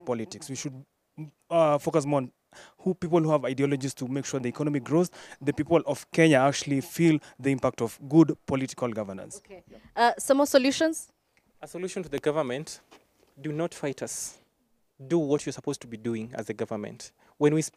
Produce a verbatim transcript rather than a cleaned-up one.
politics. We should uh, focus more on who people who have ideologies to make sure the economy grows. The people of Kenya actually feel the impact of good political governance. Okay. Uh, some more solutions? A solution to the government: do not fight us. Do what you're supposed to be doing as a government. When we speak